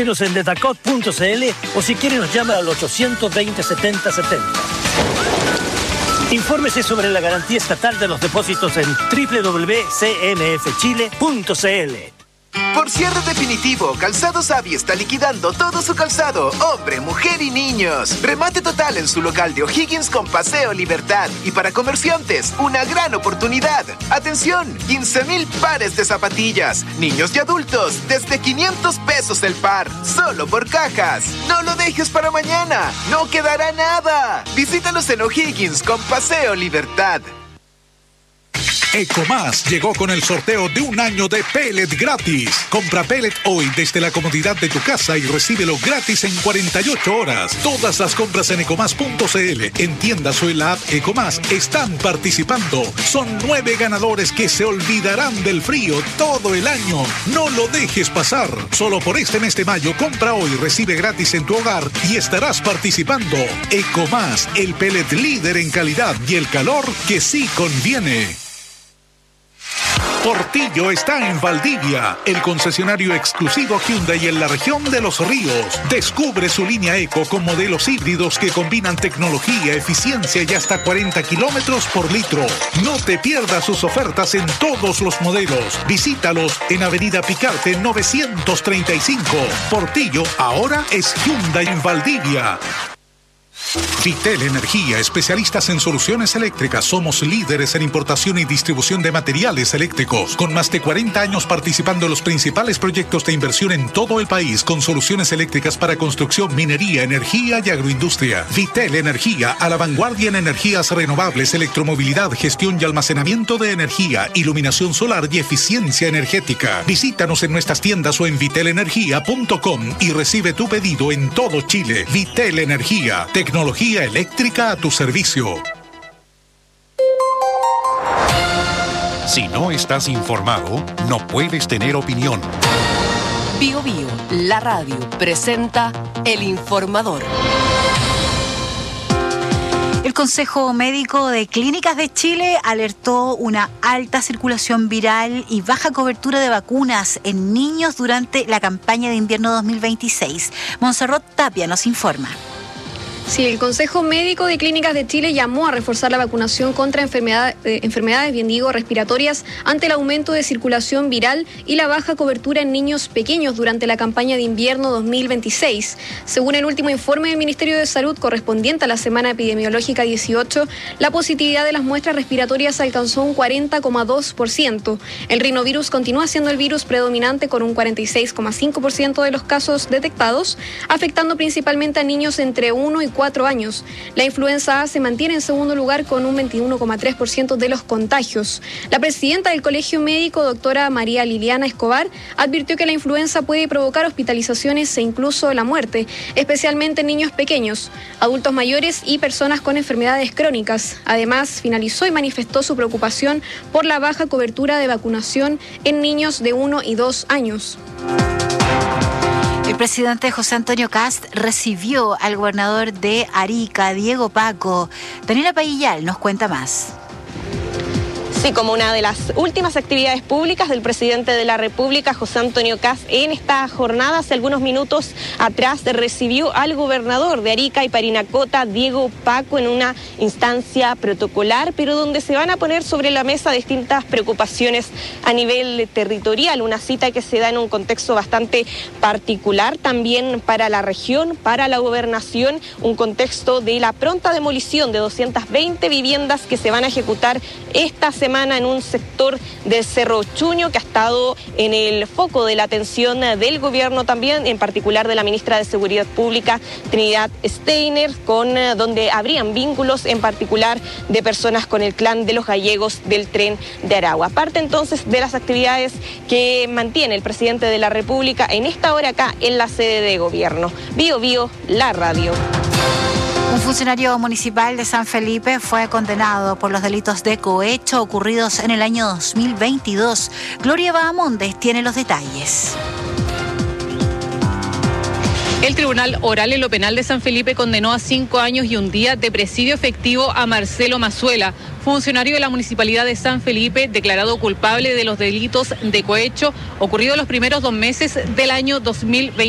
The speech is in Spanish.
En Detacot.cl o si quiere nos llama al 820 70 70. Infórmese sobre la garantía estatal de los depósitos en www.cmfchile.cl. Por cierre definitivo, Calzados Avi está liquidando todo su calzado, hombre, mujer y niños. Remate total en su local de O'Higgins con Paseo Libertad. Y para comerciantes, una gran oportunidad. Atención, 15,000 pares de zapatillas, niños y adultos, desde 500 pesos el par, solo por cajas. No lo dejes para mañana, no quedará nada. Visítanos en O'Higgins con Paseo Libertad. Ecomás llegó con el sorteo de un año de pellet gratis. Compra pellet hoy desde la comodidad de tu casa y recíbelo gratis en 48 horas. Todas las compras en ecomás.cl, en tiendas o en la app Ecomás están participando. Son 9 ganadores que se olvidarán del frío todo el año. No lo dejes pasar. Solo por este mes de mayo, compra hoy, recibe gratis en tu hogar y estarás participando. Ecomás, el pellet líder en calidad y el calor que sí conviene. Portillo está en Valdivia, el concesionario exclusivo Hyundai en la región de Los Ríos. Descubre su línea Eco con modelos híbridos que combinan tecnología, eficiencia y hasta 40 kilómetros por litro. No te pierdas sus ofertas en todos los modelos. Visítalos en Avenida Picarte 935. Portillo ahora es Hyundai en Valdivia. Vitel Energía, especialistas en soluciones eléctricas. Somos líderes en importación y distribución de materiales eléctricos, con más de 40 años participando en los principales proyectos de inversión en todo el país, con soluciones eléctricas para construcción, minería, energía y agroindustria. Vitel Energía, a la vanguardia en energías renovables, electromovilidad, gestión y almacenamiento de energía, iluminación solar y eficiencia energética. Visítanos en nuestras tiendas o en vitelenergia.com y recibe tu pedido en todo Chile. Vitel Energía, tecnología eléctrica a tu servicio. Si no estás informado, no puedes tener opinión. Bio Bio, la radio, presenta El Informador. El Consejo Médico de Clínicas de Chile alertó una alta circulación viral y baja cobertura de vacunas en niños durante la campaña de invierno 2026. Monserrat Tapia nos informa. Sí, el Consejo Médico de Clínicas de Chile llamó a reforzar la vacunación contra enfermedades respiratorias ante el aumento de circulación viral y la baja cobertura en niños pequeños durante la campaña de invierno 2026. Según el último informe del Ministerio de Salud correspondiente a la semana epidemiológica 18, la positividad de las muestras respiratorias alcanzó un 40,2%. El rinovirus continúa siendo el virus predominante con un 46,5% de los casos detectados, afectando principalmente a niños entre 1 y 4 años. La influenza A se mantiene en segundo lugar con un 21,3% de los contagios. La presidenta del Colegio Médico, doctora María Liliana Escobar, advirtió que la influenza puede provocar hospitalizaciones e incluso la muerte, especialmente en niños pequeños, adultos mayores y personas con enfermedades crónicas. Además, finalizó y manifestó su preocupación por la baja cobertura de vacunación en niños de 1 y 2 años. El presidente José Antonio Kast recibió al gobernador de Arica, Diego Paco. Daniela Paillal nos cuenta más. Sí, como una de las últimas actividades públicas del presidente de la República, José Antonio Kast, en esta jornada, hace algunos minutos atrás, recibió al gobernador de Arica y Parinacota, Diego Paco, en una instancia protocolar, pero donde se van a poner sobre la mesa distintas preocupaciones a nivel territorial, una cita que se da en un contexto bastante particular también para la región, para la gobernación, un contexto de la pronta demolición de 220 viviendas que se van a ejecutar esta semana en un sector del Cerro Chuño que ha estado en el foco de la atención del gobierno también, en particular de la ministra de Seguridad Pública, Trinidad Steiner, donde habrían vínculos en particular de personas con el clan de los gallegos del Tren de Aragua. Parte entonces de las actividades que mantiene el presidente de la República en esta hora acá en la sede de gobierno. Bio Bio, la radio. Un funcionario municipal de San Felipe fue condenado por los delitos de cohecho ocurridos en el año 2022. Gloria Bahamondes tiene los detalles. El Tribunal Oral en lo Penal de San Felipe condenó a 5 años y un día de presidio efectivo a Marcelo Mazuela, funcionario de la Municipalidad de San Felipe, declarado culpable de los delitos de cohecho ocurridos los primeros 2 meses del año 2020.